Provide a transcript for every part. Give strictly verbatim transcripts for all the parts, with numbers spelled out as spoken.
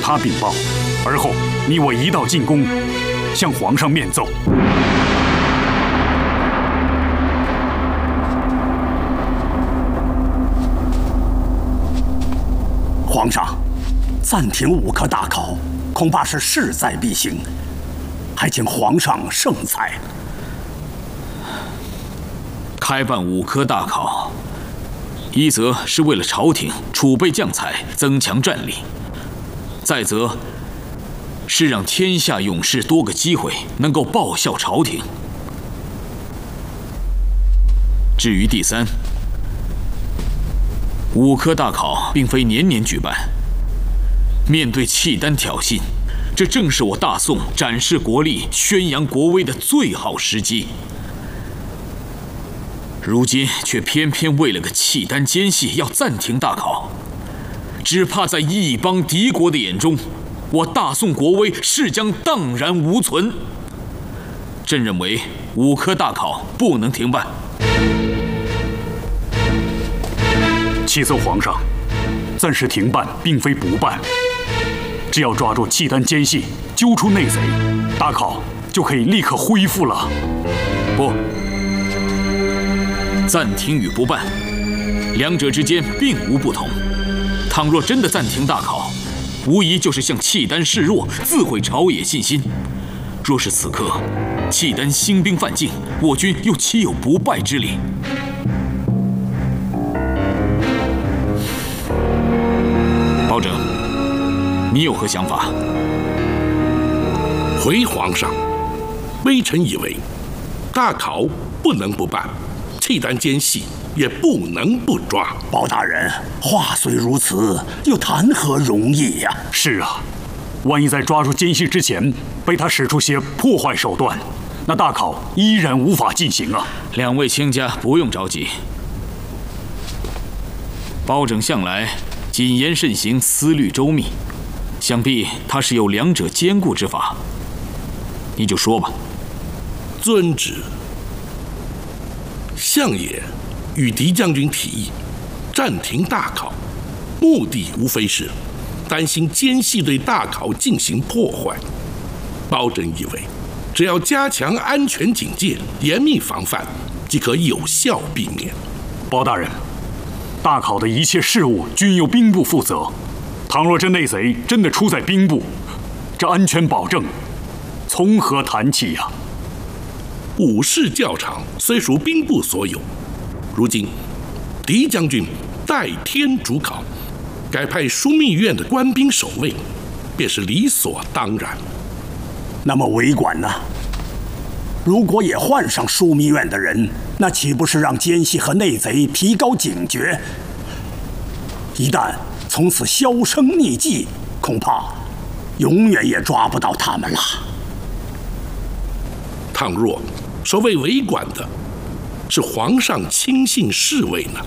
他禀报，而后你我一道进宫，向皇上面奏。 皇上，暂停武科大考，恐怕是势在必行，还请皇上圣裁。 开办武科大考，一则是为了朝廷储备将才，增强战力；再则是让天下勇士多个机会能够报效朝廷。至于第三，武科大考并非年年举办，面对契丹挑衅，这正是我大宋展示国力、宣扬国威的最好时机。如今却偏偏为了个契丹奸细要暂停大考，只怕在异邦敌国的眼中，我大宋国威势将荡然无存。朕认为武科大考不能停办。 启奏皇上，暂时停办并非不办，只要抓住契丹奸细，揪出内贼，大考就可以立刻恢复了。 不，暂停与不办，两者之间并无不同。倘若真的暂停大考，无疑就是向契丹示弱，自毁朝野信心。若是此刻契丹兴兵犯境，我军又岂有不败之理？包拯，你有何想法？ 回皇上，微臣以为，大考不能不办，契丹奸细也不能不抓。 包大人，话虽如此，又谈何容易呀？ 是啊，万一在抓住奸细之前，被他使出些破坏手段，那大考依然无法进行啊。 两位卿家不用着急，包拯向来谨言慎行，思虑周密，想必他是有两者兼顾之法。你就说吧。 遵旨。相爷与狄将军提议暂停大考，目的无非是担心奸细对大考进行破坏。包拯以为，只要加强安全警戒，严密防范，即可有效避免。 包大人，大考的一切事务均由兵部负责，倘若这内贼真的出在兵部，这安全保证从何谈起呀？ 武士教场虽属兵部所有，如今狄将军代天主考，改派枢密院的官兵守卫，便是理所当然。 那么韦管呢？如果也换上枢密院的人，那岂不是让奸细和内贼提高警觉？一旦从此销声匿迹，恐怕永远也抓不到他们了。 倘若守卫韦管的是皇上亲信侍卫呢？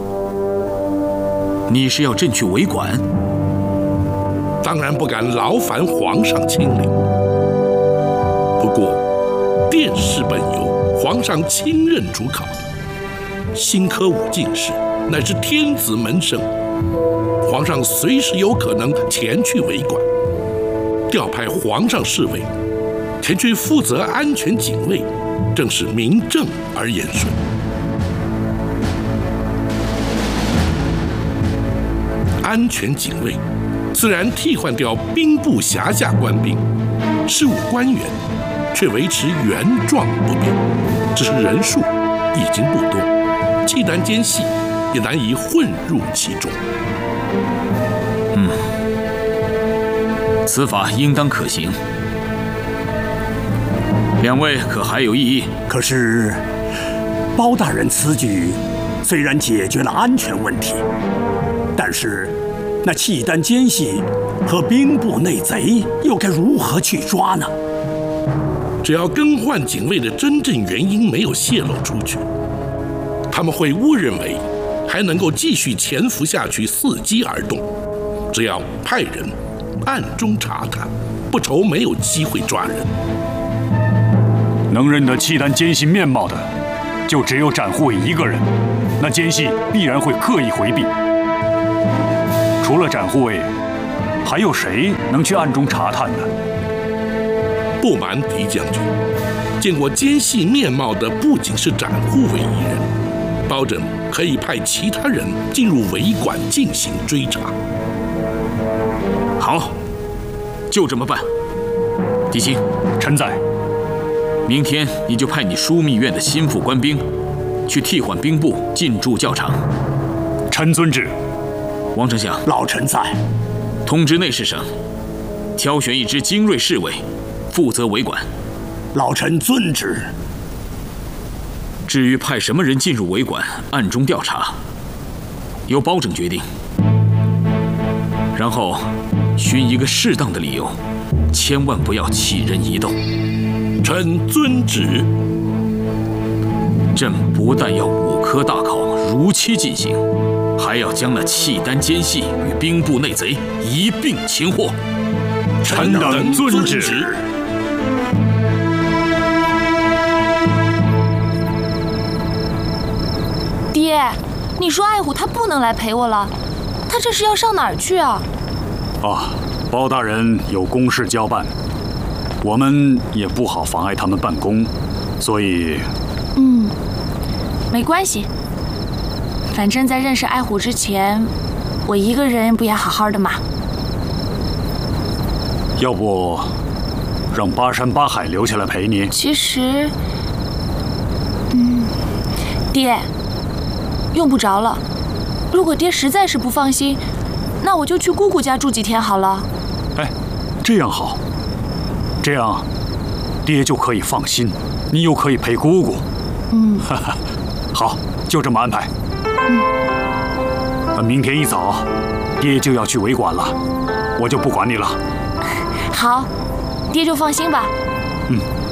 你是要朕去韦管？ 当然不敢劳烦皇上亲临。不过殿试本由皇上亲任主考，新科武进士乃是天子门生，皇上随时有可能前去韦管，调派皇上侍卫前去负责安全警卫，正是名正而言顺。安全警卫自然替换掉兵部辖下官兵，事务官员却维持原状不变，只是人数已经不多，契丹奸细也难以混入其中。 嗯，此法应当可行。两位可还有异议？ 可是，包大人此举虽然解决了安全问题，但是那契丹奸细和兵部内贼又该如何去抓呢？ 只要更换警卫的真正原因没有泄露出去，他们会误认为还能够继续潜伏下去，伺机而动。只要派人暗中查探，不愁没有机会抓人。 能认得契丹奸细面貌的，就只有展护卫一个人，那奸细必然会刻意回避。除了展护卫， 还有谁能去暗中查探呢？ 不瞒狄将军，见过奸细面貌的不仅是展护卫一人，包拯可以派其他人进入尾馆进行追查。 好，就这么办。狄青， 臣在。 明天你就派你枢密院的心腹官兵，去替换兵部进驻教场。 臣遵旨。 王丞相， 老臣在。 通知内侍省，挑选一支精锐侍卫，负责尾馆。 老臣遵旨。 至于派什么人进入尾馆暗中调查，由包拯决定。然后寻一个适当的理由，千万不要弃人疑窦。 臣遵旨。 朕不但要五科大考如期进行，还要将那契丹奸细与兵部内贼一并擒获。 臣等遵旨。 爹，你说爱虎他不能来陪我了，他这是要上哪儿去啊？ 啊，包大人有公事交办，我们也不好妨碍他们办公，所以…… 嗯，没关系。反正在认识爱虎之前，我一个人不也好好的嘛？ 要不，让巴山巴海留下来陪你？ 其实，嗯，爹，用不着了。如果爹实在是不放心，那我就去姑姑家住几天好了。 哎，这样好，这样，爹就可以放心，你又可以陪姑姑。 嗯， 哈哈，好，就这么安排。嗯，明天一早，爹就要去尾馆了，我就不管你了。 好，爹就放心吧。 嗯。